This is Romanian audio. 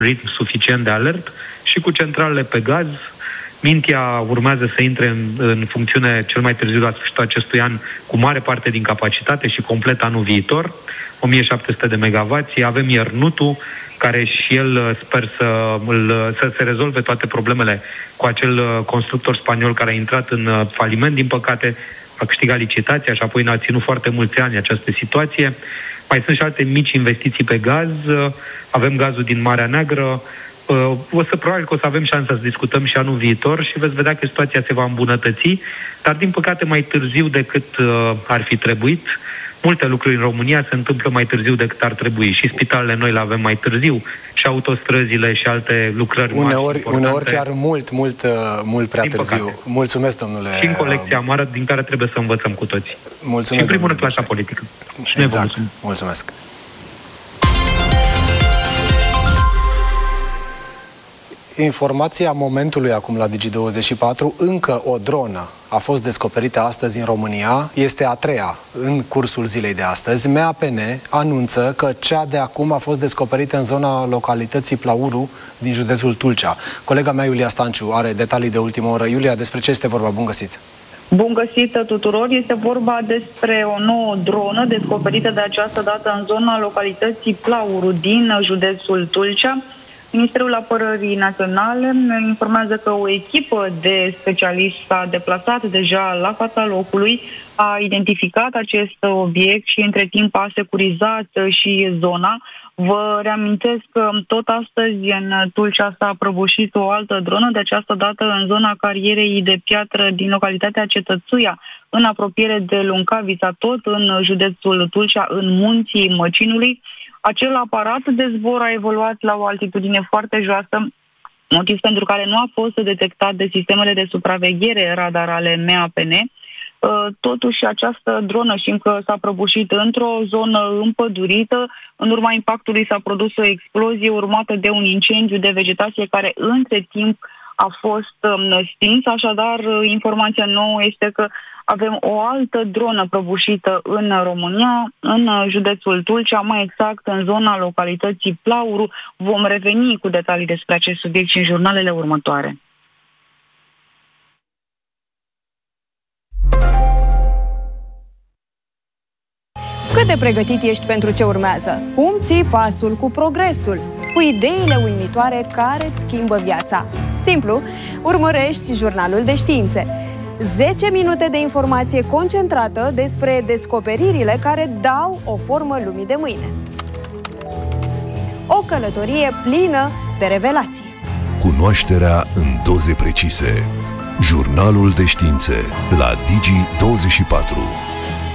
ritm suficient de alert și cu centralele pe gaz. Mintea urmează să intre în funcțiune cel mai târziu la sfârșitul acestui an cu mare parte din capacitate și complet anul viitor, 1700 de megawatts. Avem Iernutul, care și el sper să se rezolve toate problemele cu acel constructor spaniol care a intrat în faliment, din păcate a câștigat licitația și apoi ne-a ținut foarte mulți ani această situație. Mai sunt și alte mici investiții pe gaz, avem gazul din Marea Neagră, probabil că o să avem șansa să discutăm și anul viitor și veți vedea că situația se va îmbunătăți, dar din păcate mai târziu decât ar fi trebuit. Multe lucruri în România se întâmplă mai târziu decât ar trebui. Și spitalele noi le avem mai târziu, și autostrăzile și alte lucrări uneori chiar mult prea târziu. Păcate. Mulțumesc, domnule. Și încă o lecție amară din care trebuie să învățăm cu toții. Mulțumesc. Și în primul rând clasa politică. Exact. Mulțumesc. Informația momentului acum la Digi24, încă o dronă a fost descoperită astăzi în România, este a treia în cursul zilei de astăzi. MAPN anunță că cea de acum a fost descoperită în zona localității Plauru din județul Tulcea. Colega mea, Iulia Stanciu, are detalii de ultimă oră. Iulia, despre ce este vorba? Bun găsit! Bun găsit tuturor! Este vorba despre o nouă dronă descoperită de această dată în zona localității Plauru din județul Tulcea. Ministerul Apărării Naționale informează că o echipă de specialiști s-a deplasat deja la fața locului, a identificat acest obiect și între timp a securizat și zona. Vă reamintesc că tot astăzi în Tulcea s-a prăbușit o altă dronă, de această dată în zona carierei de piatră din localitatea Cetățuia, în apropiere de Luncavița, tot în județul Tulcea, în munții Măcinului. Acel aparat de zbor a evoluat la o altitudine foarte joasă, motiv pentru care nu a fost detectat de sistemele de supraveghere radar ale MAPN. Totuși, această dronă știm că s-a prăbușit într-o zonă împădurită. În urma impactului s-a produs o explozie urmată de un incendiu de vegetație care între timp a fost stins. Așadar, informația nouă este că avem o altă dronă prăbușită în România, în județul Tulcea, mai exact în zona localității Plauru. Vom reveni cu detalii despre acest subiect și în jurnalele următoare. Cât de pregătit ești pentru ce urmează? Cum ții pasul cu progresul? Cu ideile uimitoare care îți schimbă viața? Simplu, urmărești Jurnalul de Științe. 10 minute de informație concentrată despre descoperirile care dau o formă lumii de mâine. O călătorie plină de revelații. Cunoașterea în doze precise. Jurnalul de Științe la Digi24.